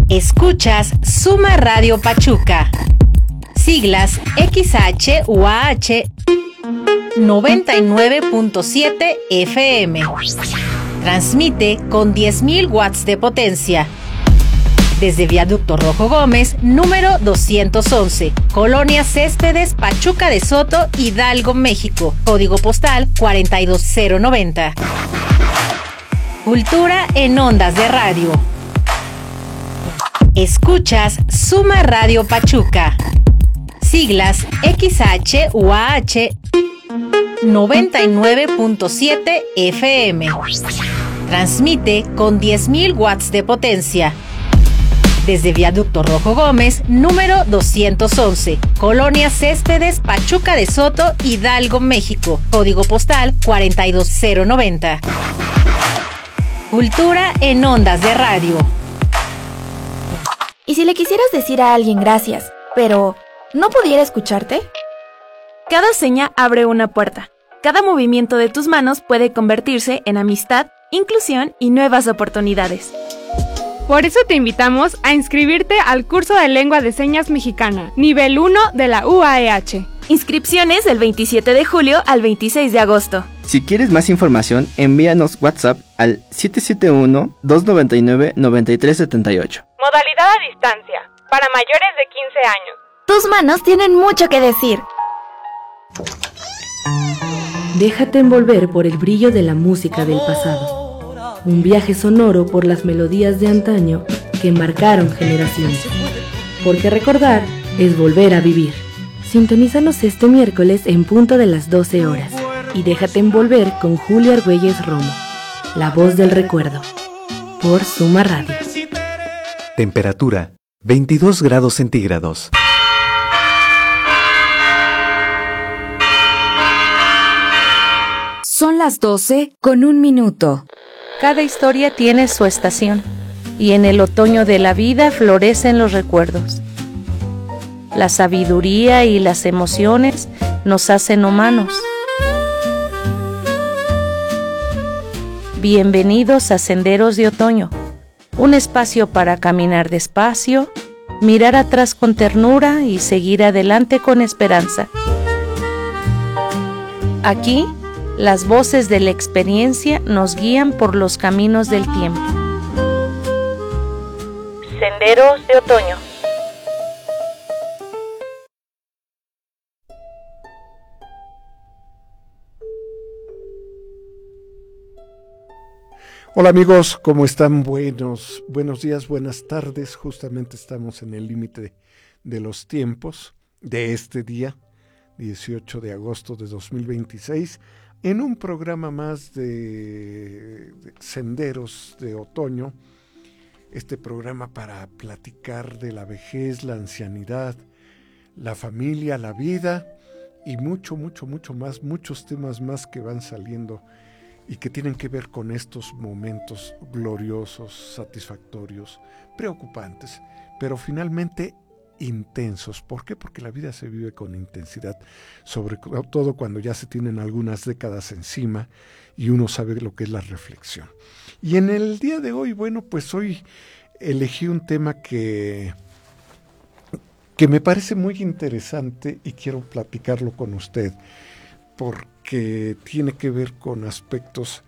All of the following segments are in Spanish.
Escuchas Suma Radio Pachuca. Siglas XHUAH 99.7 FM. Transmite con 10.000 watts de potencia. Desde Viaducto Rojo Gómez, número 211, Colonia Céspedes, Pachuca de Soto, Hidalgo, México. Código postal 42090. Cultura en ondas de radio. Escuchas Suma Radio Pachuca. Siglas XHUAH 99.7 FM. Transmite con 10.000 watts de potencia. Desde Viaducto Rojo Gómez, número 211, Colonia Céspedes, Pachuca de Soto, Hidalgo, México. Código postal 42090. Cultura en ondas de radio. ¿Y si le quisieras decir a alguien gracias, pero no pudiera escucharte? Cada seña abre una puerta. Cada movimiento de tus manos puede convertirse en amistad, inclusión y nuevas oportunidades. Por eso te invitamos a inscribirte al curso de Lengua de Señas Mexicana, nivel 1 de la UAEH. Inscripciones del 27 de julio al 26 de agosto. Si quieres más información, envíanos WhatsApp al 771-299-9378. Modalidad a distancia, para mayores de 15 años. Tus manos tienen mucho que decir. Déjate envolver por el brillo de la música del pasado. Un viaje sonoro por las melodías de antaño que marcaron generaciones. Porque recordar es volver a vivir. Sintonízanos este miércoles en punto de las 12 horas. Y déjate envolver con Julia Argüelles Romo, la voz del recuerdo. Por Suma Radio. Temperatura 22 grados centígrados. Son las 12:01. Cada historia tiene su estación, y en el otoño de la vida florecen los recuerdos. La sabiduría y las emociones nos hacen humanos. Bienvenidos a Senderos de Otoño, un espacio para caminar despacio, mirar atrás con ternura y seguir adelante con esperanza. Aquí, las voces de la experiencia nos guían por los caminos del tiempo. Senderos de Otoño. Hola amigos, ¿cómo están? Buenos días, buenas tardes. Justamente estamos en el límite de los tiempos de este día, 18 de agosto de 2026, en un programa más de Senderos de Otoño, este programa para platicar de la vejez, la ancianidad, la familia, la vida y mucho más, muchos temas más que van saliendo y que tienen que ver con estos momentos gloriosos, satisfactorios, preocupantes, pero finalmente intensos. ¿Por qué? Porque la vida se vive con intensidad, sobre todo cuando ya se tienen algunas décadas encima y uno sabe lo que es la reflexión. Y en el día de hoy, bueno, pues hoy elegí un tema que me parece muy interesante y quiero platicarlo con usted, porque tiene que ver con aspectos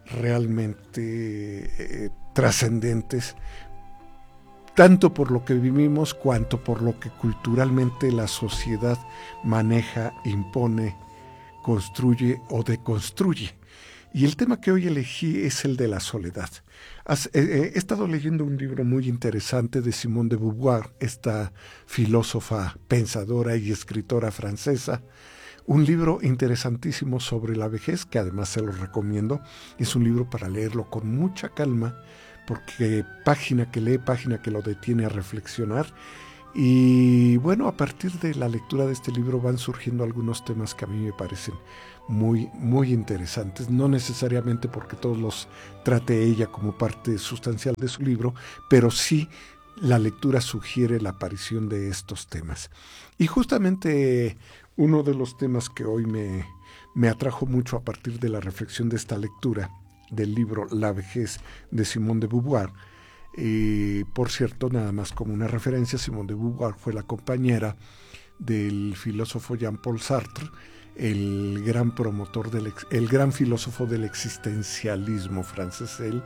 realmente trascendentes, tanto por lo que vivimos cuanto por lo que culturalmente la sociedad maneja, impone, construye o deconstruye. Y el tema que hoy elegí es el de la soledad. He estado leyendo un libro muy interesante de Simone de Beauvoir, esta filósofa, pensadora y escritora francesa. Un libro interesantísimo sobre la vejez, que además se lo recomiendo. Es un libro para leerlo con mucha calma, porque página que lee, página que lo detiene a reflexionar. Y bueno, a partir de la lectura de este libro van surgiendo algunos temas que a mí me parecen muy interesantes, no necesariamente porque todos los trate ella como parte sustancial de su libro, pero sí la lectura sugiere la aparición de estos temas. Y justamente uno de los temas que hoy me atrajo mucho a partir de la reflexión de esta lectura del libro La vejez de Simone de Beauvoir Por cierto, nada más como una referencia, Simone de Beauvoir fue la compañera del filósofo Jean-Paul Sartre, el gran promotor, el gran filósofo del existencialismo francés, él,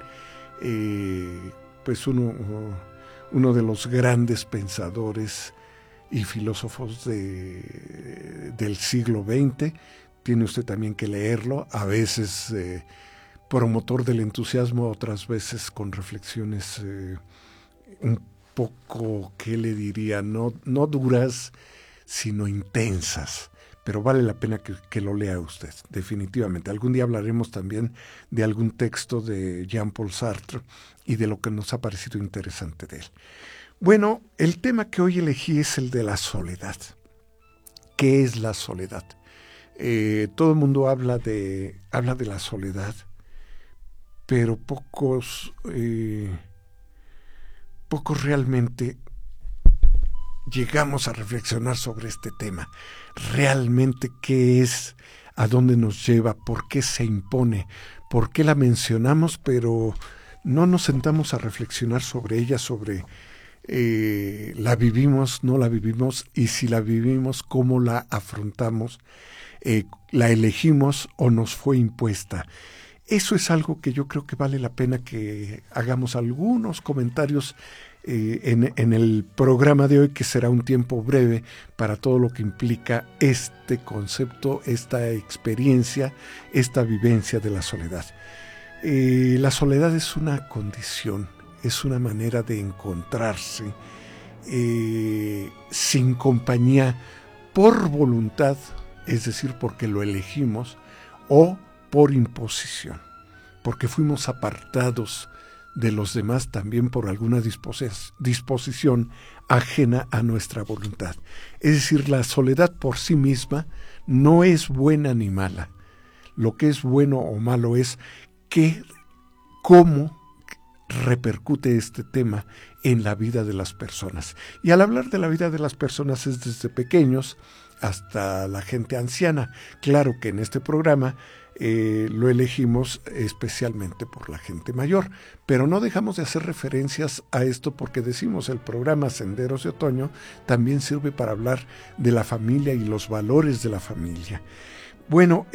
pues uno de los grandes pensadores y filósofos del siglo XX. Tiene usted también que leerlo, a veces promotor del entusiasmo, otras veces con reflexiones un poco, ¿qué le diría? No duras, sino intensas, pero vale la pena que lo lea usted, definitivamente. Algún día hablaremos también de algún texto de Jean-Paul Sartre y de lo que nos ha parecido interesante de él. Bueno, el tema que hoy elegí es el de la soledad. ¿Qué es la soledad? Todo el mundo habla de la soledad, pero pocos realmente llegamos a reflexionar sobre este tema. Realmente, ¿qué es? ¿A dónde nos lleva? ¿Por qué se impone? ¿Por qué la mencionamos, pero no nos sentamos a reflexionar sobre ella, sobre la vivimos, no la vivimos, y si la vivimos, cómo la afrontamos? ¿La elegimos o nos fue impuesta? Eso es algo que yo creo que vale la pena que hagamos algunos comentarios en el programa de hoy, que será un tiempo breve para todo lo que implica este concepto, esta experiencia, esta vivencia de la soledad. La soledad es una condición, es una manera de encontrarse sin compañía, por voluntad, es decir, porque lo elegimos, o por imposición, porque fuimos apartados de los demás también por alguna disposición ajena a nuestra voluntad. Es decir, la soledad por sí misma no es buena ni mala. Lo que es bueno o malo es cómo repercute este tema en la vida de las personas. Y al hablar de la vida de las personas es desde pequeños hasta la gente anciana. Claro que en este programa lo elegimos especialmente por la gente mayor, pero no dejamos de hacer referencias a esto porque decimos el programa Senderos de Otoño también sirve para hablar de la familia y los valores de la familia. Bueno,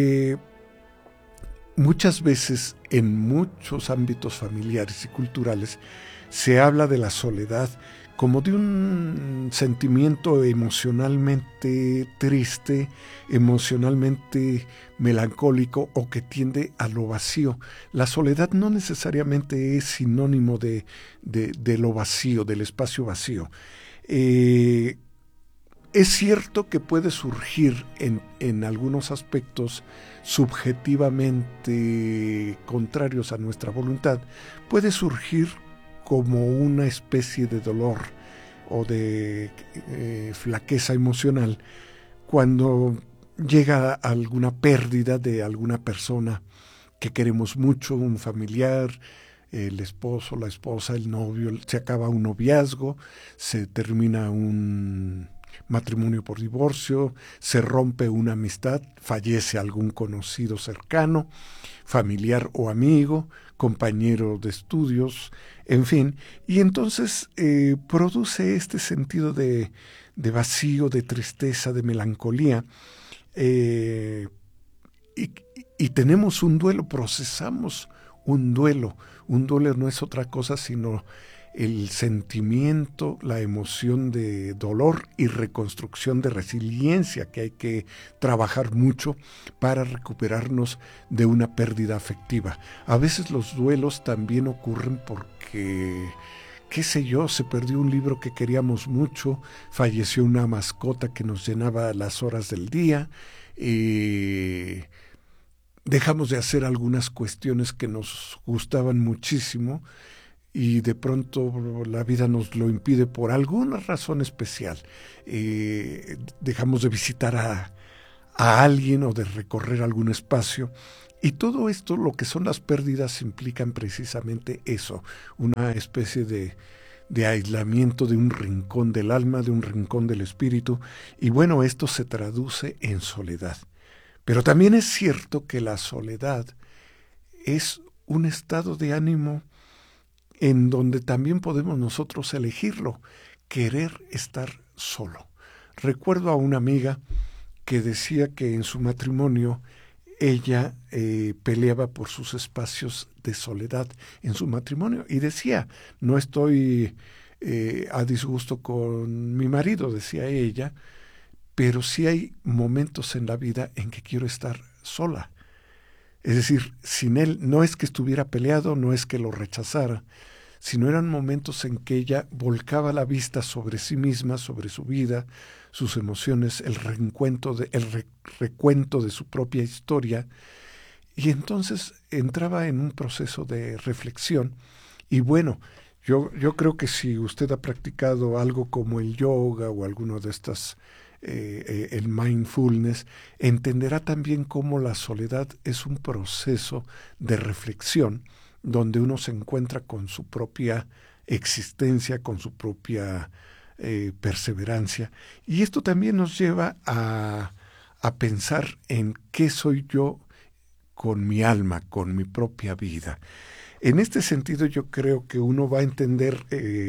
muchas veces en muchos ámbitos familiares y culturales se habla de la soledad como de un sentimiento emocionalmente triste, emocionalmente melancólico o que tiende a lo vacío. La soledad no necesariamente es sinónimo de lo vacío, del espacio vacío. Es cierto que puede surgir en algunos aspectos subjetivamente contrarios a nuestra voluntad, puede surgir como una especie de dolor o de flaqueza emocional cuando llega alguna pérdida de alguna persona que queremos mucho, un familiar, el esposo, la esposa, el novio, se acaba un noviazgo, se termina un matrimonio por divorcio, se rompe una amistad, fallece algún conocido cercano, familiar o amigo, compañero de estudios, en fin, y entonces produce este sentido de vacío, de tristeza, de melancolía, y tenemos un duelo, procesamos un duelo no es otra cosa sino el sentimiento, la emoción de dolor y reconstrucción, de resiliencia, que hay que trabajar mucho para recuperarnos de una pérdida afectiva. A veces los duelos también ocurren porque, qué sé yo, se perdió un libro que queríamos mucho, falleció una mascota que nos llenaba las horas del día, dejamos de hacer algunas cuestiones que nos gustaban muchísimo, y de pronto la vida nos lo impide por alguna razón especial. Dejamos de visitar a alguien o de recorrer algún espacio. Y todo esto, lo que son las pérdidas, implican precisamente eso, una especie de aislamiento de un rincón del alma, de un rincón del espíritu. Y bueno, esto se traduce en soledad. Pero también es cierto que la soledad es un estado de ánimo en donde también podemos nosotros elegirlo, querer estar solo. Recuerdo a una amiga que decía que en su matrimonio ella peleaba por sus espacios de soledad en su matrimonio y decía, no estoy a disgusto con mi marido, decía ella, pero sí hay momentos en la vida en que quiero estar sola. Es decir, sin él no es que estuviera peleado, no es que lo rechazara, sino eran momentos en que ella volcaba la vista sobre sí misma, sobre su vida, sus emociones, el recuento de su propia historia, y entonces entraba en un proceso de reflexión. Y bueno, yo creo que si usted ha practicado algo como el yoga o alguno de estas, el mindfulness, entenderá también cómo la soledad es un proceso de reflexión donde uno se encuentra con su propia existencia, con su propia perseverancia. Y esto también nos lleva a pensar en qué soy yo con mi alma, con mi propia vida. En este sentido yo creo que uno va a entender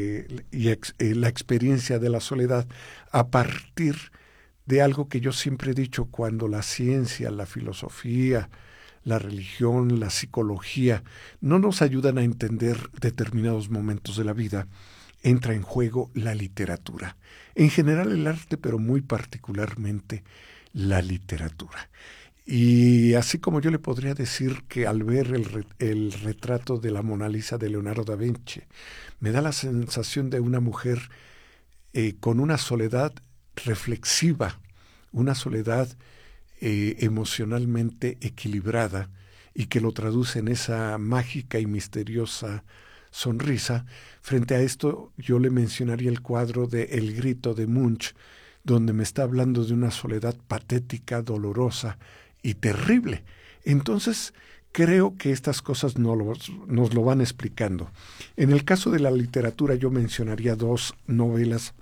la experiencia de la soledad a partir de algo que yo siempre he dicho: cuando la ciencia, la filosofía, la religión, la psicología no nos ayudan a entender determinados momentos de la vida, entra en juego la literatura. En general el arte, pero muy particularmente la literatura. Y así como yo le podría decir que al ver el retrato de la Mona Lisa de Leonardo da Vinci, me da la sensación de una mujer con una soledad reflexiva, una soledad emocionalmente equilibrada, y que lo traduce en esa mágica y misteriosa sonrisa. Frente a esto yo le mencionaría el cuadro de El grito de Munch, donde me está hablando de una soledad patética, dolorosa y terrible. Entonces creo que estas cosas nos lo van explicando. En el caso de la literatura yo mencionaría dos novelas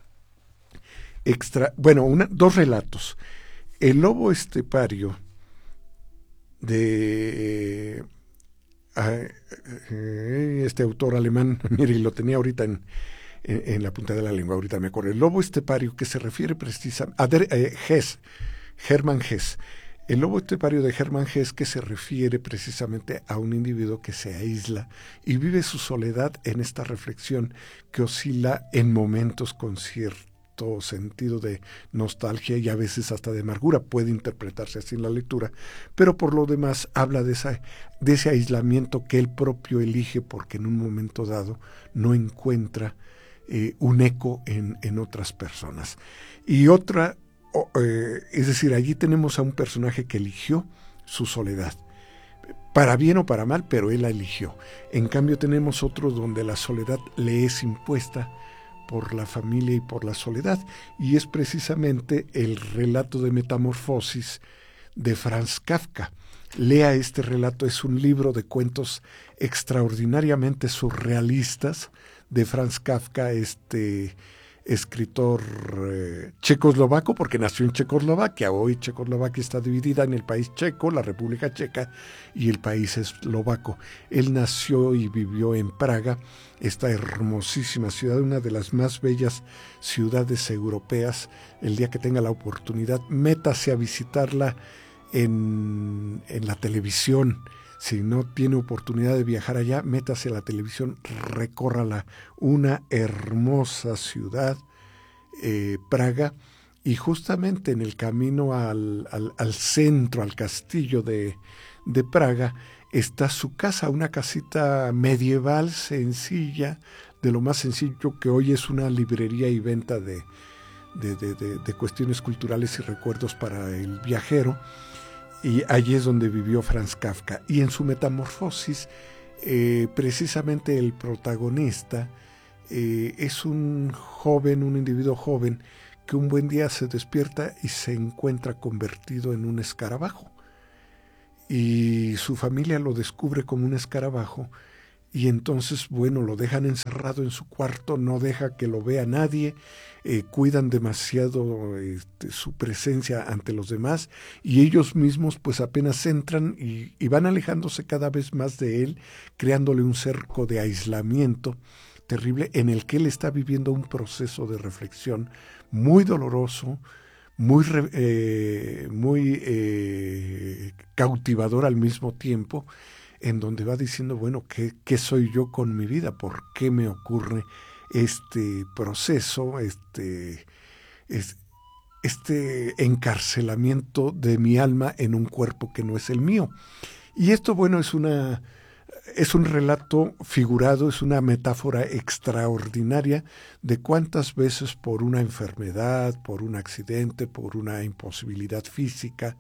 dos relatos. El lobo estepario de este autor alemán, mire, lo tenía ahorita en la punta de la lengua, ahorita me acuerdo. El lobo estepario, que se refiere precisamente a Hermann Hesse. El lobo estepario de Hermann Hesse, que se refiere precisamente a un individuo que se aísla y vive su soledad en esta reflexión que oscila en momentos con cierto sentido de nostalgia y a veces hasta de amargura. Puede interpretarse así en la lectura, pero por lo demás habla de ese aislamiento que él propio elige, porque en un momento dado no encuentra un eco en otras personas. Y otra, es decir, allí tenemos a un personaje que eligió su soledad, para bien o para mal, pero él la eligió. En cambio tenemos otro donde la soledad le es impuesta por la familia y por la soledad, y es precisamente el relato de Metamorfosis de Franz Kafka. Lea este relato, es un libro de cuentos extraordinariamente surrealistas de Franz Kafka, este escritor checoslovaco, porque nació en Checoslovaquia. Hoy Checoslovaquia está dividida en el país checo, la República Checa, y el país eslovaco. Él nació y vivió en Praga, esta hermosísima ciudad, una de las más bellas ciudades europeas. El día que tenga la oportunidad, métase a visitarla en la televisión. Si no tiene oportunidad de viajar allá, métase a la televisión, recórrala. Una hermosa ciudad, Praga, y justamente en el camino al centro, al castillo de Praga, está su casa, una casita medieval sencilla, de lo más sencillo, que hoy es una librería y venta de cuestiones culturales y recuerdos para el viajero. Y allí es donde vivió Franz Kafka. Y en su Metamorfosis, precisamente el protagonista es un individuo joven, que un buen día se despierta y se encuentra convertido en un escarabajo. Y su familia lo descubre como un escarabajo, y entonces, bueno, lo dejan encerrado en su cuarto, no deja que lo vea nadie, cuidan demasiado su presencia ante los demás, y ellos mismos pues apenas entran y van alejándose cada vez más de él, creándole un cerco de aislamiento terrible en el que él está viviendo un proceso de reflexión muy doloroso, muy cautivador al mismo tiempo, en donde va diciendo, bueno, ¿qué soy yo con mi vida? ¿Por qué me ocurre este proceso, este encarcelamiento de mi alma en un cuerpo que no es el mío? Y esto, bueno, es un relato figurado, es una metáfora extraordinaria de cuántas veces por una enfermedad, por un accidente, por una imposibilidad física,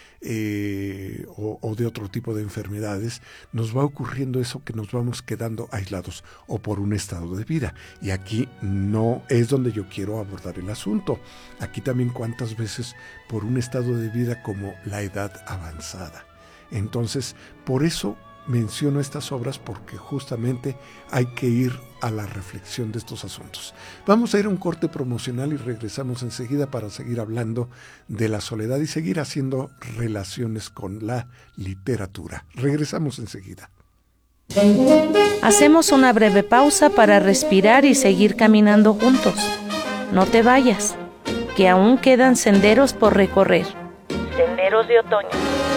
o de otro tipo de enfermedades, nos va ocurriendo eso, que nos vamos quedando aislados, o por un estado de vida. Y aquí no es donde yo quiero abordar el asunto. Aquí también cuántas veces por un estado de vida como la edad avanzada. Entonces, por eso menciono estas obras, porque justamente hay que ir a la reflexión de estos asuntos. Vamos a ir a un corte promocional y regresamos enseguida para seguir hablando de la soledad y seguir haciendo relaciones con la literatura. Regresamos enseguida. Hacemos una breve pausa para respirar y seguir caminando juntos. No te vayas, que aún quedan senderos por recorrer. Senderos de otoño.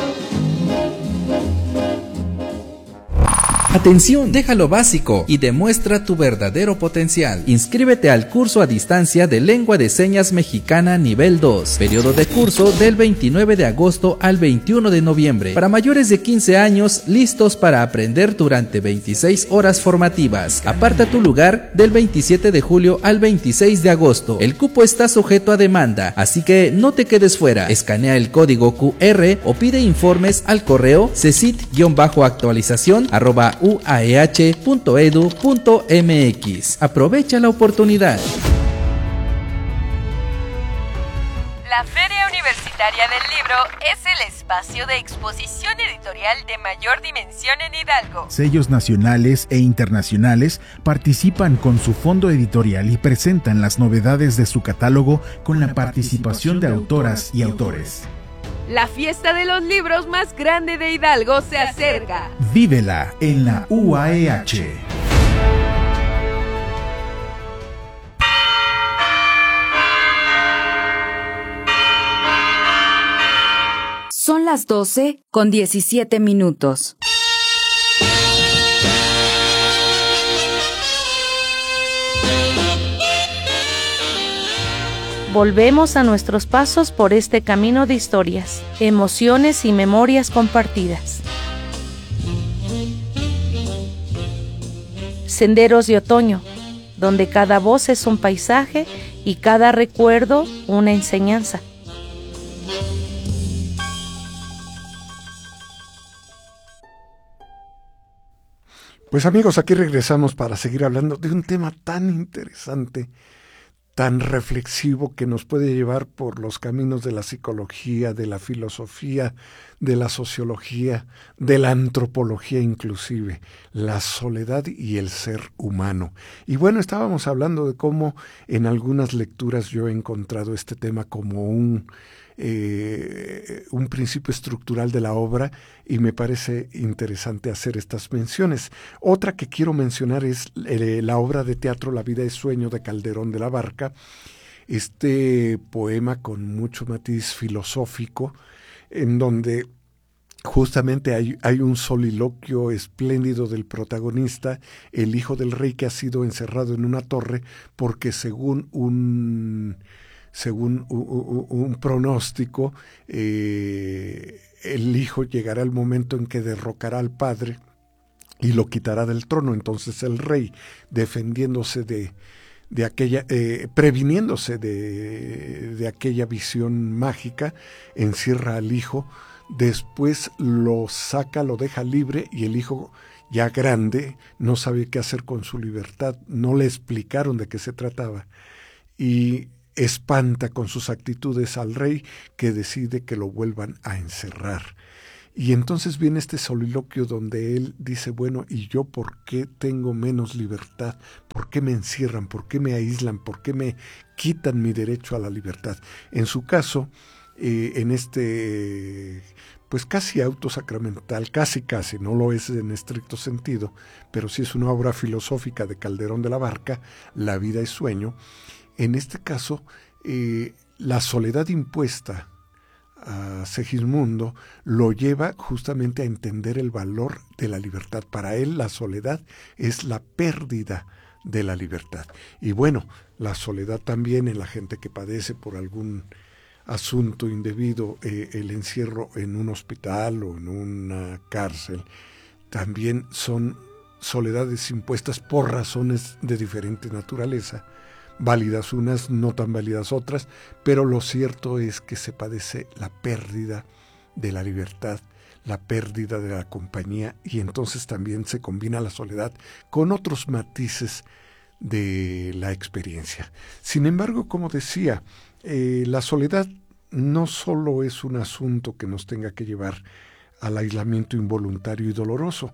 Atención, deja lo básico y demuestra tu verdadero potencial. Inscríbete al curso a distancia de Lengua de Señas Mexicana nivel 2. Periodo de curso del 29 de agosto al 21 de noviembre. Para mayores de 15 años, listos para aprender durante 26 horas formativas. Aparta tu lugar del 27 de julio al 26 de agosto. El cupo está sujeto a demanda, así que no te quedes fuera. Escanea el código QR o pide informes al correo cesit-actualización@uaeh.edu.mx. Aprovecha la oportunidad. La Feria Universitaria del Libro es el espacio de exposición editorial de mayor dimensión en Hidalgo. Sellos nacionales e internacionales participan con su fondo editorial y presentan las novedades de su catálogo con la participación de autoras y autores. La fiesta de los libros más grande de Hidalgo se acerca. Vívela en la UAEH. Son las 12:17. Volvemos a nuestros pasos por este camino de historias, emociones y memorias compartidas. Senderos de otoño, donde cada voz es un paisaje y cada recuerdo una enseñanza. Pues amigos, aquí regresamos para seguir hablando de un tema tan interesante, tan reflexivo, que nos puede llevar por los caminos de la psicología, de la filosofía, de la sociología, de la antropología inclusive, la soledad y el ser humano. Y bueno, estábamos hablando de cómo en algunas lecturas yo he encontrado este tema como un principio estructural de la obra, y me parece interesante hacer estas menciones. Otra que quiero mencionar es la obra de teatro La vida es sueño de Calderón de la Barca, este poema con mucho matiz filosófico, en donde justamente hay un soliloquio espléndido del protagonista, el hijo del rey que ha sido encerrado en una torre porque según un pronóstico, el hijo llegará el momento en que derrocará al padre y lo quitará del trono. Entonces el rey, defendiéndose de aquella, previniéndose de aquella visión mágica, encierra al hijo, después lo saca, lo deja libre, y el hijo, ya grande, no sabe qué hacer con su libertad, no le explicaron de qué se trataba, y espanta con sus actitudes al rey, que decide que lo vuelvan a encerrar. Y entonces viene este soliloquio donde él dice, bueno, ¿y yo por qué tengo menos libertad? ¿Por qué me encierran? ¿Por qué me aíslan? ¿Por qué me quitan mi derecho a la libertad? En su caso, en este, pues casi autosacramental, casi, no lo es en estricto sentido, pero sí es una obra filosófica de Calderón de la Barca, La vida es sueño. En este caso, la soledad impuesta a Segismundo lo lleva justamente a entender el valor de la libertad. Para él la soledad es la pérdida de la libertad. Y bueno, la soledad también en la gente que padece por algún asunto indebido, el encierro en un hospital o en una cárcel, también son soledades impuestas por razones de diferente naturaleza, válidas unas, no tan válidas otras, pero lo cierto es que se padece la pérdida de la libertad, la pérdida de la compañía, y entonces también se combina la soledad con otros matices de la experiencia. Sin embargo, como decía, la soledad no solo es un asunto que nos tenga que llevar al aislamiento involuntario y doloroso.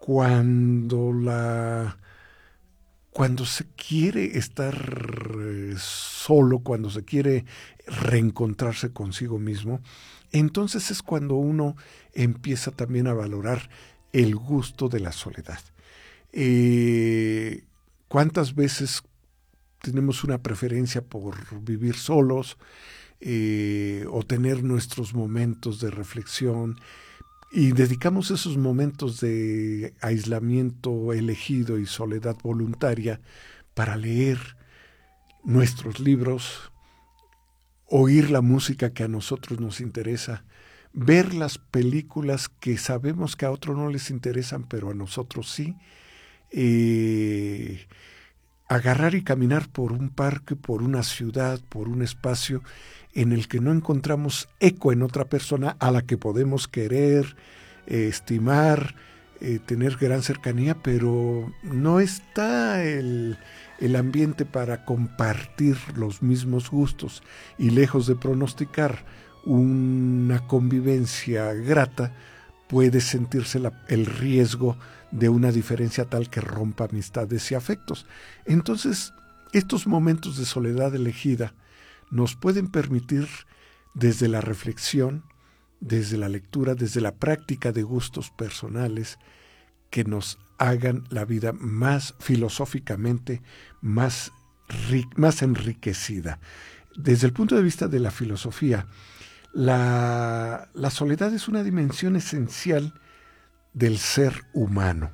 Cuando se quiere estar solo, cuando se quiere reencontrarse consigo mismo, entonces es cuando uno empieza también a valorar el gusto de la soledad. ¿Cuántas veces tenemos una preferencia por vivir solos o tener nuestros momentos de reflexión? Y dedicamos esos momentos de aislamiento elegido y soledad voluntaria para leer nuestros libros, oír la música que a nosotros nos interesa, ver las películas que sabemos que a otros no les interesan, pero a nosotros sí, agarrar y caminar por un parque, por una ciudad, por un espacio en el que no encontramos eco en otra persona a la que podemos querer, estimar, tener gran cercanía, pero no está el ambiente para compartir los mismos gustos, y lejos de pronosticar una convivencia grata, puede sentirse el riesgo de una diferencia tal que rompa amistades y afectos. Entonces, estos momentos de soledad elegida nos pueden permitir, desde la reflexión, desde la lectura, desde la práctica de gustos personales, que nos hagan la vida más filosóficamente, más enriquecida. Desde el punto de vista de la filosofía, la soledad es una dimensión esencial del ser humano.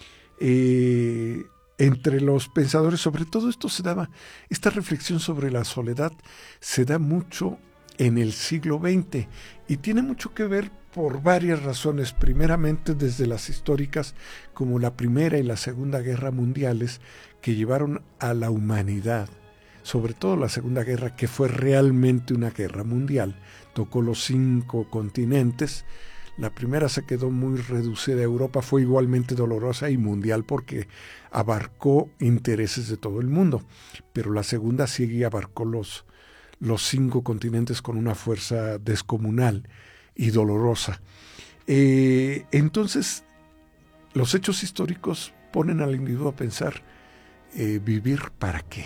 Entre los pensadores, sobre todo esta reflexión sobre la soledad se da mucho en el siglo XX y tiene mucho que ver por varias razones. Primeramente, desde las históricas, como la Primera y la Segunda Guerra Mundiales, que llevaron a la humanidad, sobre todo la Segunda Guerra, que fue realmente una guerra mundial, tocó los 5 continentes. La primera se quedó muy reducida a Europa, fue igualmente dolorosa y mundial porque abarcó intereses de todo el mundo, pero la segunda sí abarcó los 5 continentes con una fuerza descomunal y dolorosa. Entonces, los hechos históricos ponen al individuo a pensar, ¿vivir para qué?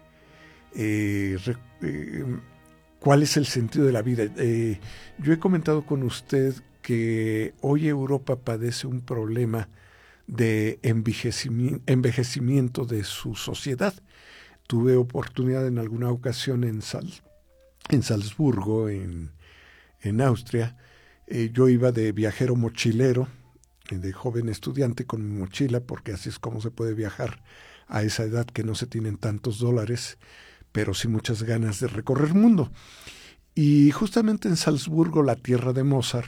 ¿Cuál es el sentido de la vida? Yo he comentado con usted que hoy Europa padece un problema de envejecimiento de su sociedad. Tuve oportunidad en alguna ocasión en Salzburgo, en Austria. Yo iba de viajero mochilero, de joven estudiante con mi mochila, porque así es como se puede viajar a esa edad, que no se tienen tantos dólares, pero sí muchas ganas de recorrer el mundo. Y justamente en Salzburgo, la tierra de Mozart,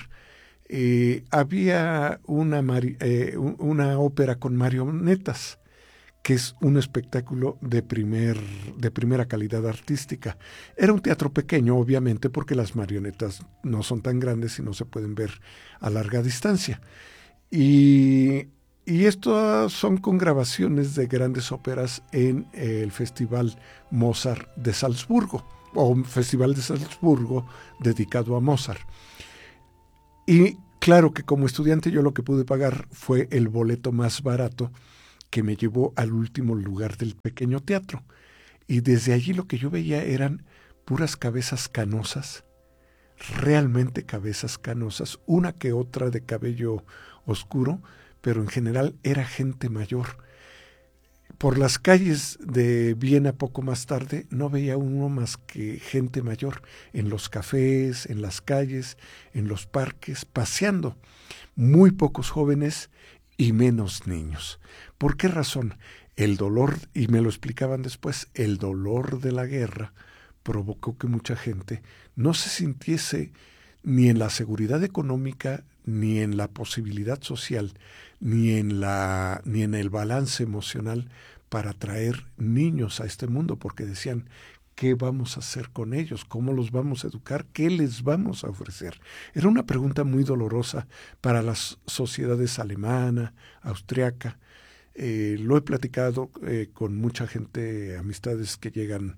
había una ópera con marionetas, que es un espectáculo de primera calidad artística. Era un teatro pequeño, obviamente, porque las marionetas no son tan grandes y no se pueden ver a larga distancia. Y esto son con grabaciones de grandes óperas en el Festival Mozart de Salzburgo, o un Festival de Salzburgo dedicado a Mozart. Y claro que como estudiante yo lo que pude pagar fue el boleto más barato que me llevó al último lugar del pequeño teatro. Y desde allí lo que yo veía eran puras cabezas canosas, realmente cabezas canosas, una que otra de cabello oscuro, pero en general era gente mayor. Por las calles de Viena poco más tarde no veía uno más que gente mayor, en los cafés, en las calles, en los parques, paseando. Muy pocos jóvenes y menos niños. ¿Por qué razón? El dolor, y me lo explicaban después, el dolor de la guerra provocó que mucha gente no se sintiese ni en la seguridad económica, ni en la posibilidad social, ni en el balance emocional para traer niños a este mundo, porque decían, ¿qué vamos a hacer con ellos? ¿Cómo los vamos a educar? ¿Qué les vamos a ofrecer? Era una pregunta muy dolorosa para las sociedades alemana, austriaca. Lo he platicado con mucha gente, amistades que llegan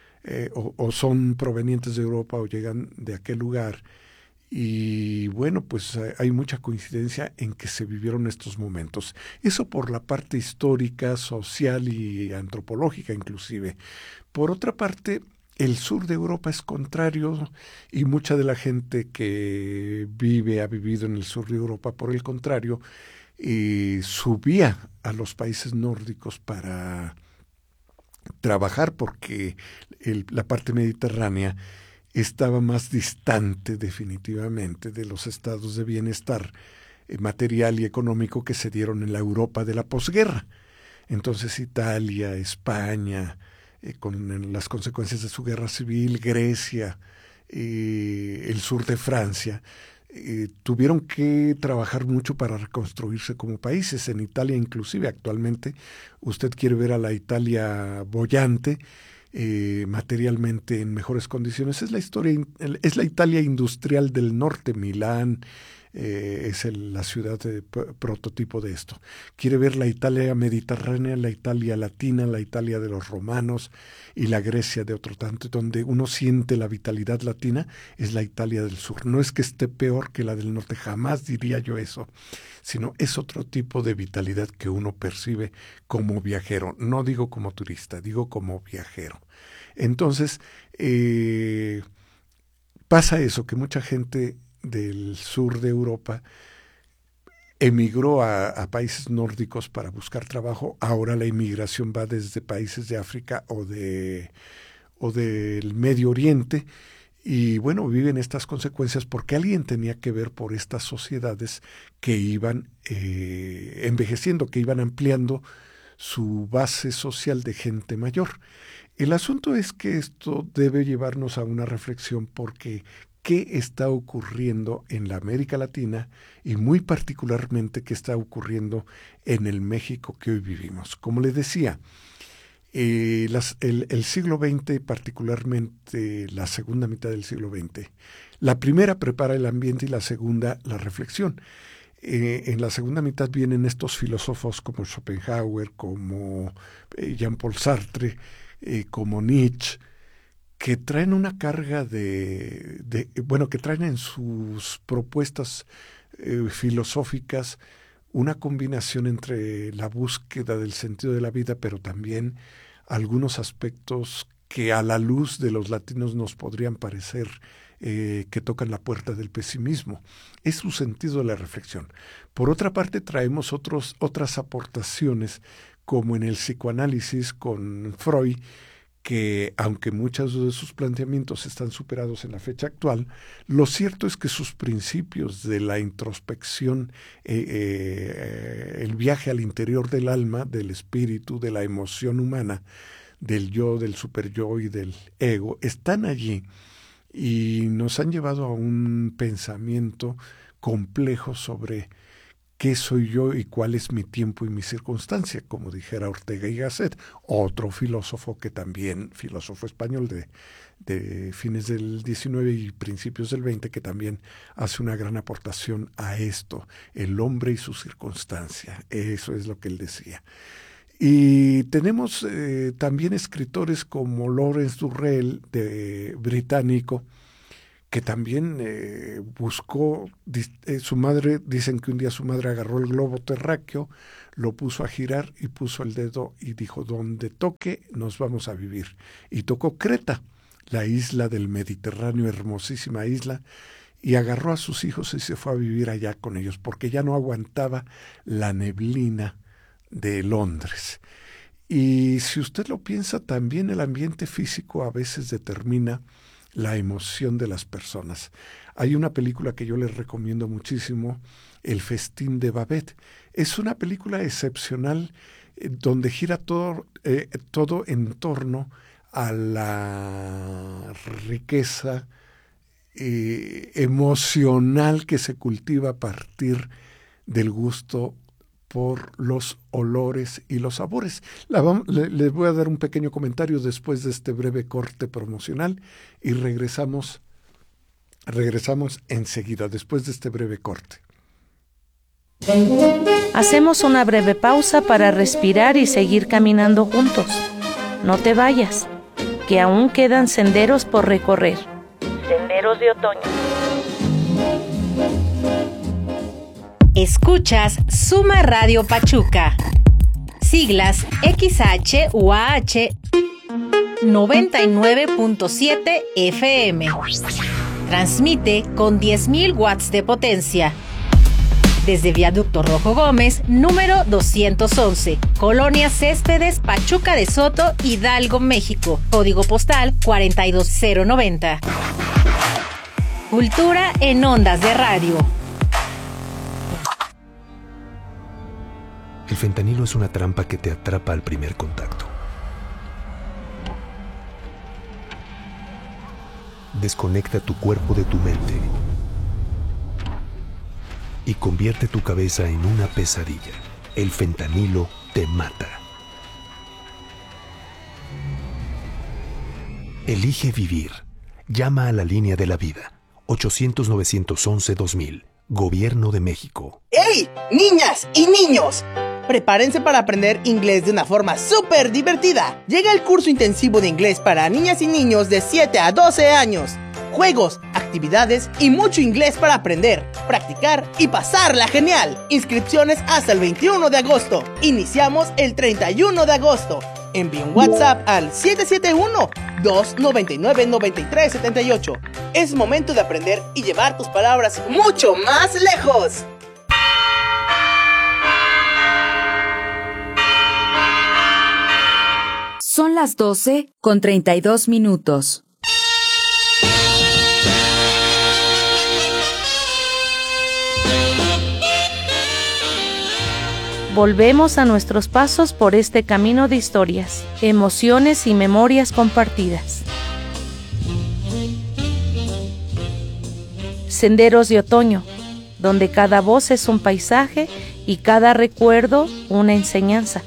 o son provenientes de Europa o llegan de aquel lugar. Y bueno, pues hay mucha coincidencia en que se vivieron estos momentos. Eso por la parte histórica, social y antropológica inclusive. Por otra parte, el sur de Europa es contrario y mucha de la gente que ha vivido en el sur de Europa, por el contrario, subía a los países nórdicos para trabajar porque la parte mediterránea estaba más distante definitivamente de los estados de bienestar material y económico que se dieron en la Europa de la posguerra. Entonces Italia, España, con las consecuencias de su guerra civil, Grecia, el sur de Francia, tuvieron que trabajar mucho para reconstruirse como países. En Italia inclusive actualmente usted quiere ver a la Italia boyante, materialmente en mejores condiciones. Es la Italia industrial del norte. Milán es la ciudad prototipo de esto. Quiere ver la Italia mediterránea, la Italia latina, la Italia de los romanos y la Grecia de otro tanto, donde uno siente la vitalidad latina, es la Italia del sur. No es que esté peor que la del norte, jamás diría yo eso, sino es otro tipo de vitalidad que uno percibe como viajero. No digo como turista, digo como viajero. Entonces, pasa eso, que mucha gente del sur de Europa emigró a países nórdicos para buscar trabajo. Ahora la inmigración va desde países de África o del Medio Oriente. Y bueno, viven estas consecuencias porque alguien tenía que ver por estas sociedades que iban envejeciendo, que iban ampliando su base social de gente mayor. El asunto es que esto debe llevarnos a una reflexión porque ¿qué está ocurriendo en la América Latina y muy particularmente qué está ocurriendo en el México que hoy vivimos? Como les decía, el siglo XX, particularmente la segunda mitad del siglo XX, la primera prepara el ambiente y la segunda la reflexión. En la segunda mitad vienen estos filósofos como Schopenhauer, como Jean-Paul Sartre, como Nietzsche, que traen una carga que traen en sus propuestas filosóficas una combinación entre la búsqueda del sentido de la vida, pero también algunos aspectos que a la luz de los latinos nos podrían parecer que tocan la puerta del pesimismo. Es su sentido de la reflexión. Por otra parte, traemos otras aportaciones, como en el psicoanálisis con Freud, que aunque muchos de sus planteamientos están superados en la fecha actual, lo cierto es que sus principios de la introspección, el viaje al interior del alma, del espíritu, de la emoción humana, del yo, del superyo y del ego, están allí y nos han llevado a un pensamiento complejo sobre ¿qué soy yo y cuál es mi tiempo y mi circunstancia? Como dijera Ortega y Gasset, otro filósofo que también, filósofo español de fines del XIX y principios del XX, que también hace una gran aportación a esto, el hombre y su circunstancia. Eso es lo que él decía. Y tenemos también escritores como Lawrence Durrell, británico, que también buscó, su madre, dicen que un día su madre agarró el globo terráqueo, lo puso a girar y puso el dedo y dijo, donde toque nos vamos a vivir. Y tocó Creta, la isla del Mediterráneo, hermosísima isla, y agarró a sus hijos y se fue a vivir allá con ellos, porque ya no aguantaba la neblina de Londres. Y si usted lo piensa, también el ambiente físico a veces determina la emoción de las personas. Hay una película que yo les recomiendo muchísimo, El festín de Babette. Es una película excepcional donde gira todo en torno a la riqueza emocional que se cultiva a partir del gusto por los olores y los sabores. Les voy a dar un pequeño comentario después de este breve corte promocional y regresamos enseguida, después de este breve corte. Hacemos una breve pausa para respirar y seguir caminando juntos. No te vayas, que aún quedan senderos por recorrer. Senderos de otoño. Escuchas Suma Radio Pachuca. Siglas XHUAH 99.7 FM. Transmite con 10.000 watts de potencia. Desde Viaducto Rojo Gómez, número 211, Colonia Céspedes, Pachuca de Soto, Hidalgo, México. Código postal 42090. Cultura en ondas de radio. El fentanilo es una trampa que te atrapa al primer contacto. Desconecta tu cuerpo de tu mente y convierte tu cabeza en una pesadilla. El fentanilo te mata. Elige vivir. Llama a la línea de la vida. 800-911-2000. Gobierno de México. ¡Hey! ¡Niñas y niños! Prepárense para aprender inglés de una forma súper divertida. Llega el curso intensivo de inglés para niñas y niños de 7 a 12 años. Juegos, actividades y mucho inglés para aprender, practicar y pasarla genial. Inscripciones hasta el 21 de agosto. Iniciamos el 31 de agosto. Envía un WhatsApp al 771-299-9378. Es momento de aprender y llevar tus palabras mucho más lejos. Son las 12:32. Volvemos a nuestros pasos por este camino de historias, emociones y memorias compartidas. Senderos de otoño, donde cada voz es un paisaje y cada recuerdo una enseñanza.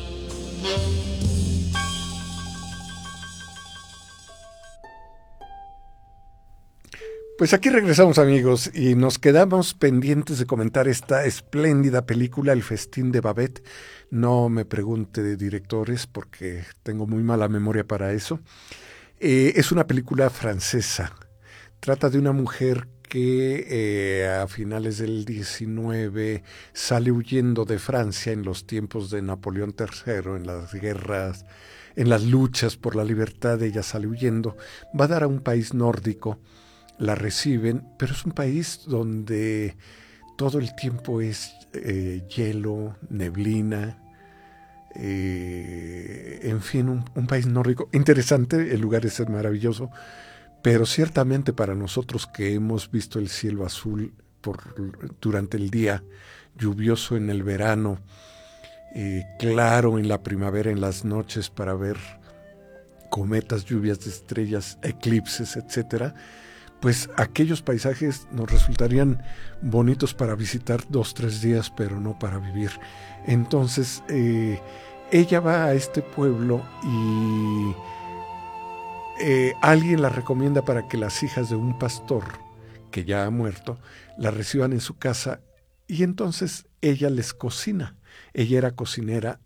Pues aquí regresamos, amigos, y nos quedamos pendientes de comentar esta espléndida película, El festín de Babette. No me pregunte de directores porque tengo muy mala memoria para eso. Es una película francesa. Trata de una mujer que a finales del 19 sale huyendo de Francia en los tiempos de Napoleón III, en las guerras, en las luchas por la libertad. Ella sale huyendo, va a dar a un país nórdico. La reciben, pero es un país donde todo el tiempo es hielo, neblina, en fin, un país nórdico. Interesante, el lugar es maravilloso, pero ciertamente para nosotros que hemos visto el cielo azul durante el día, lluvioso en el verano, claro en la primavera, en las noches para ver cometas, lluvias de estrellas, eclipses, etcétera, pues aquellos paisajes nos resultarían bonitos para visitar 2-3 días, pero no para vivir. Entonces, ella va a este pueblo y alguien la recomienda para que las hijas de un pastor, que ya ha muerto, la reciban en su casa, y entonces ella les cocina. Ella era cocinera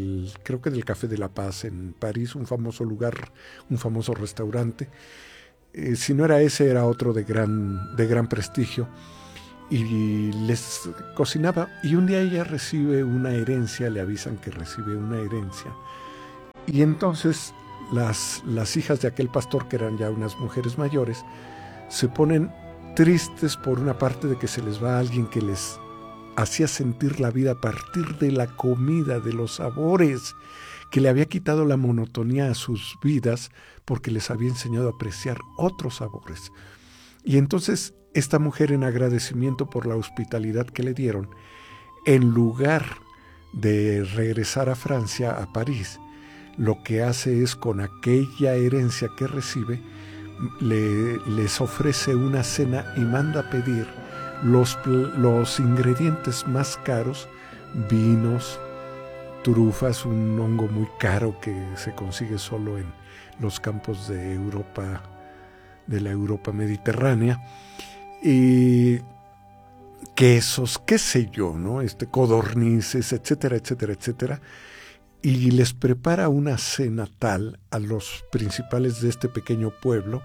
creo que del Café de la Paz en París, un famoso lugar, un famoso restaurante. si no era ese, era otro de gran prestigio, y les cocinaba. Y un día ella recibe una herencia, le avisan que recibe una herencia, y entonces las hijas de aquel pastor, que eran ya unas mujeres mayores, se ponen tristes por una parte de que se les va alguien que les hacía sentir la vida a partir de la comida, de los sabores, que le había quitado la monotonía a sus vidas porque les había enseñado a apreciar otros sabores. Y entonces esta mujer, en agradecimiento por la hospitalidad que le dieron, en lugar de regresar a Francia, a París, lo que hace es, con aquella herencia que recibe, les ofrece una cena y manda a pedir los ingredientes más caros, vinos, trufas, un hongo muy caro que se consigue solo en los campos de Europa, de la Europa mediterránea, y quesos, qué sé yo, ¿no? Codornices, etcétera, etcétera, etcétera. Y les prepara una cena tal a los principales de este pequeño pueblo,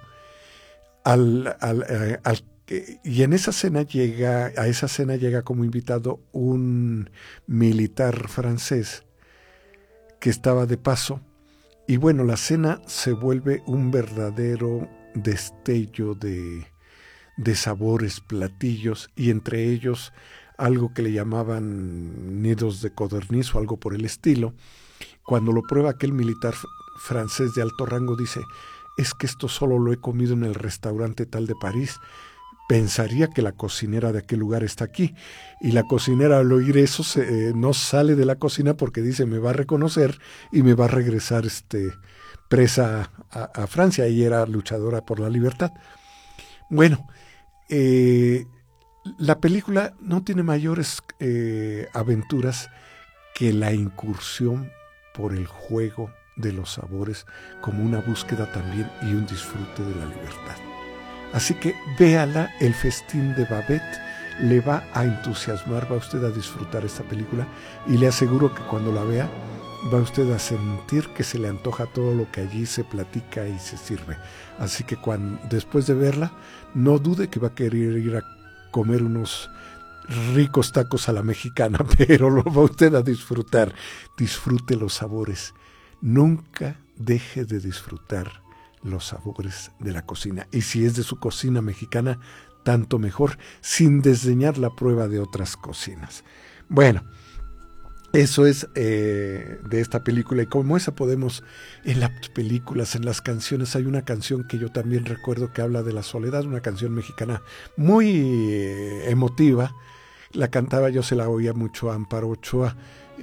y en esa cena llega como invitado un militar francés que estaba de paso, y bueno, la cena se vuelve un verdadero destello de sabores, platillos, y entre ellos algo que le llamaban nidos de codorniz o algo por el estilo. Cuando lo prueba aquel militar francés de alto rango, dice: es que esto solo lo he comido en el restaurante tal de París. Pensaría que la cocinera de aquel lugar está aquí. Y la cocinera, al oír eso, no sale de la cocina porque dice: me va a reconocer y me va a regresar presa a Francia. Ella era luchadora por la libertad. Bueno, la película no tiene mayores aventuras que la incursión por el juego de los sabores, como una búsqueda también y un disfrute de la libertad. Así que véala, El festín de Babette, le va a entusiasmar, va usted a disfrutar esta película, y le aseguro que cuando la vea va usted a sentir que se le antoja todo lo que allí se platica y se sirve. Así que después de verla, no dude que va a querer ir a comer unos ricos tacos a la mexicana, pero lo va usted a disfrutar. Disfrute los sabores. Nunca deje de disfrutar los sabores de la cocina. Y si es de su cocina mexicana, tanto mejor, sin desdeñar la prueba de otras cocinas. Bueno, eso es de esta película. Y como esa podemos, en las películas, en las canciones, hay una canción que yo también recuerdo que habla de la soledad, una canción mexicana muy emotiva. La cantaba, yo se la oía mucho a Amparo Ochoa.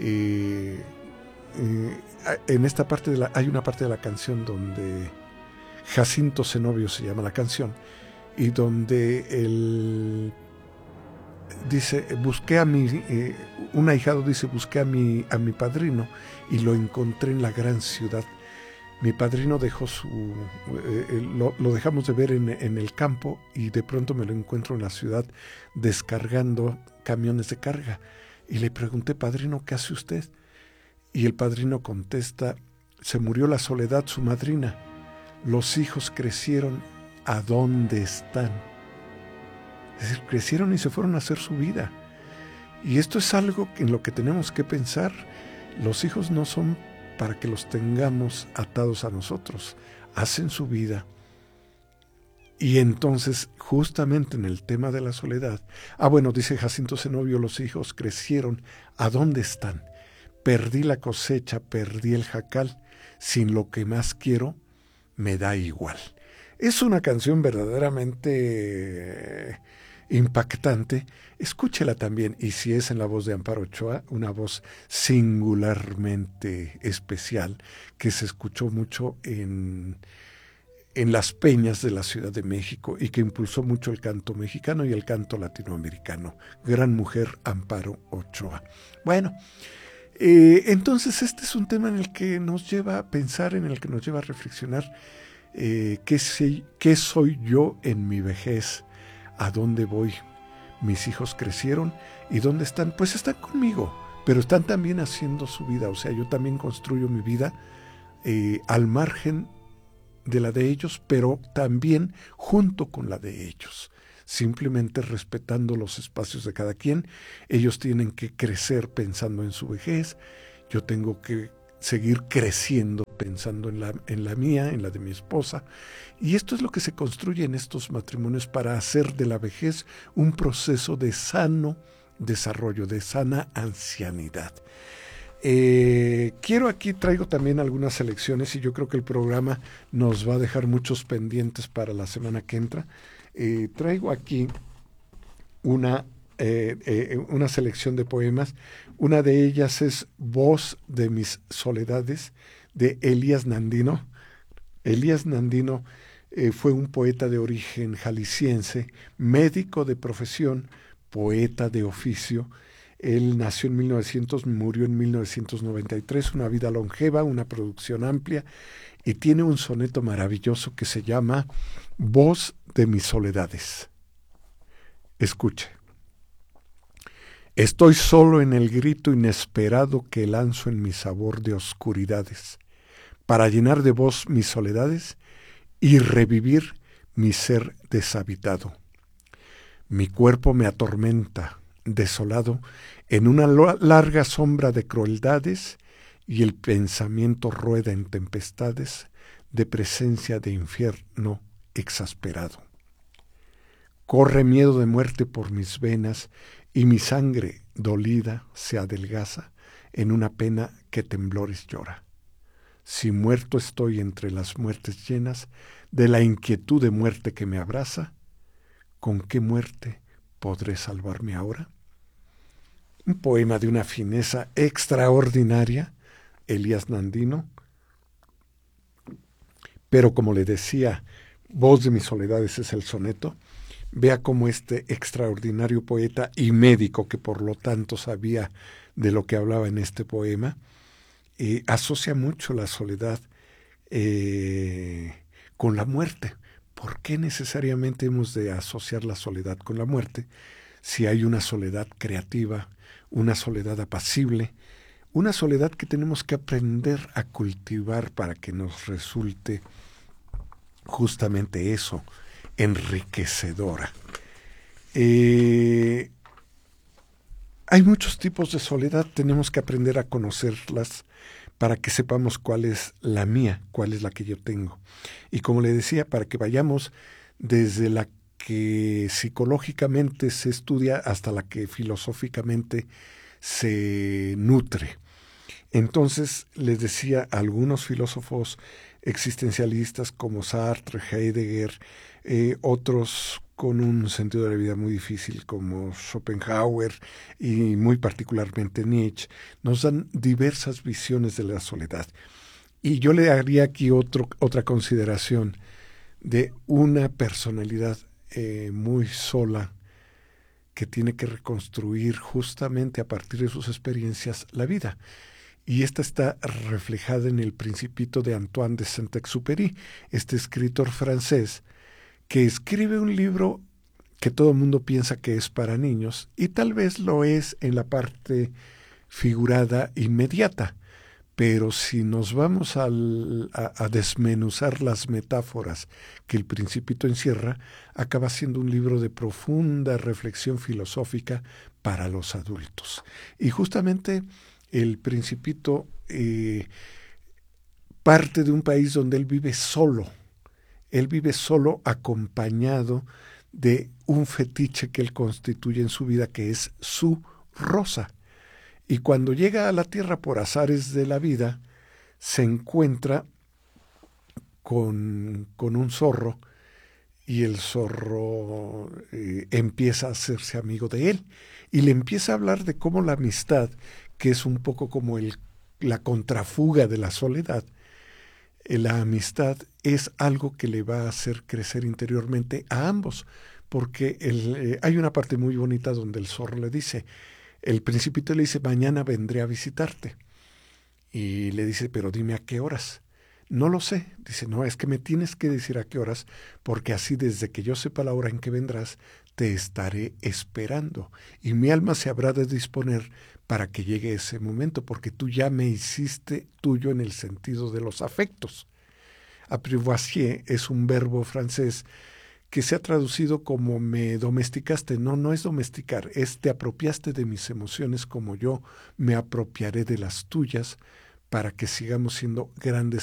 En esta parte hay una parte de la canción donde Jacinto Zenobio se llama la canción, y donde él dice: busqué a un ahijado dice, busqué a mi padrino y lo encontré en la gran ciudad. Mi padrino dejó lo dejamos de ver en el campo, y de pronto me lo encuentro en la ciudad descargando camiones de carga. Y le pregunté: padrino, ¿qué hace usted? Y el padrino contesta: se murió la soledad, su madrina. Los hijos crecieron, ¿a dónde están? Es decir, crecieron y se fueron a hacer su vida. Y esto es algo en lo que tenemos que pensar. Los hijos no son para que los tengamos atados a nosotros. Hacen su vida. Y entonces, justamente en el tema de la soledad, dice Jacinto Zenobio: los hijos crecieron, ¿a dónde están? Perdí la cosecha, perdí el jacal, sin lo que más quiero, me da igual. Es una canción verdaderamente impactante. Escúchela también, y si es en la voz de Amparo Ochoa, una voz singularmente especial que se escuchó mucho en las peñas de la Ciudad de México y que impulsó mucho el canto mexicano y el canto latinoamericano. Gran mujer, Amparo Ochoa. Bueno, entonces este es un tema en el que nos lleva a pensar, en el que nos lleva a reflexionar. ¿Qué soy yo en mi vejez? ¿A dónde voy? Mis hijos crecieron, ¿y dónde están? Pues están conmigo, pero están también haciendo su vida. O sea, yo también construyo mi vida al margen de la de ellos, pero también junto con la de ellos, simplemente respetando los espacios de cada quien. Ellos tienen que crecer pensando en su vejez, yo tengo que seguir creciendo pensando en la mía, en la de mi esposa, y esto es lo que se construye en estos matrimonios para hacer de la vejez un proceso de sano desarrollo, de sana ancianidad. Traigo también algunas selecciones y yo creo que el programa nos va a dejar muchos pendientes para la semana que entra. Traigo aquí una selección de poemas. Una de ellas es Voz de mis soledades, de Elías Nandino. Elías Nandino fue un poeta de origen jalisciense, médico de profesión, poeta de oficio. Él nació en 1900, murió en 1993, una vida longeva, una producción amplia, y tiene un soneto maravilloso que se llama Voz de mis soledades. Escuche. Estoy solo en el grito inesperado que lanzo en mi sabor de oscuridades, para llenar de voz mis soledades y revivir mi ser deshabitado. Mi cuerpo me atormenta, desolado, en una larga sombra de crueldades, y el pensamiento rueda en tempestades de presencia de infierno exasperado. Corre miedo de muerte por mis venas, y mi sangre dolida se adelgaza en una pena que temblores llora. Si muerto estoy entre las muertes llenas de la inquietud de muerte que me abraza, ¿con qué muerte podré salvarme ahora? Un poema de una fineza extraordinaria, Elías Nandino, pero como le decía, Voz de mis soledades es el soneto. Vea cómo este extraordinario poeta y médico, que por lo tanto sabía de lo que hablaba en este poema, asocia mucho la soledad con la muerte. ¿Por qué necesariamente hemos de asociar la soledad con la muerte si hay una soledad creativa, una soledad apacible, una soledad que tenemos que aprender a cultivar para que nos resulte justamente eso, enriquecedora? Hay muchos tipos de soledad, tenemos que aprender a conocerlas para que sepamos cuál es la mía, cuál es la que yo tengo. Y como le decía, para que vayamos desde la que psicológicamente se estudia hasta la que filosóficamente se nutre. Entonces, les decía, algunos filósofos existencialistas como Sartre, Heidegger, otros con un sentido de la vida muy difícil como Schopenhauer y muy particularmente Nietzsche, nos dan diversas visiones de la soledad. Y yo le haría aquí otra consideración de una personalidad muy sola que tiene que reconstruir justamente a partir de sus experiencias la vida. Y esta está reflejada en El Principito de Antoine de Saint-Exupéry, este escritor francés que escribe un libro que todo el mundo piensa que es para niños, y tal vez lo es en la parte figurada inmediata, pero si nos vamos a desmenuzar las metáforas que El Principito encierra, acaba siendo un libro de profunda reflexión filosófica para los adultos. Y justamente El Principito parte de un país donde él vive solo acompañado de un fetiche que él constituye en su vida, que es su rosa. Y cuando llega a la tierra por azares de la vida, se encuentra con un zorro, y el zorro empieza a hacerse amigo de él, y le empieza a hablar de cómo la amistad, que es un poco como la contrafuga de la soledad, la amistad es algo que le va a hacer crecer interiormente a ambos, porque hay una parte muy bonita donde el zorro le dice, el Principito le dice, mañana vendré a visitarte, y le dice, pero dime a qué horas. No lo sé. Dice, no, es que me tienes que decir a qué horas, porque así desde que yo sepa la hora en que vendrás, te estaré esperando, y mi alma se habrá de disponer para que llegue ese momento, porque tú ya me hiciste tuyo en el sentido de los afectos. Apprivoiser es un verbo francés que se ha traducido como me domesticaste. No es domesticar, es te apropiaste de mis emociones como yo me apropiaré de las tuyas para que sigamos siendo grandes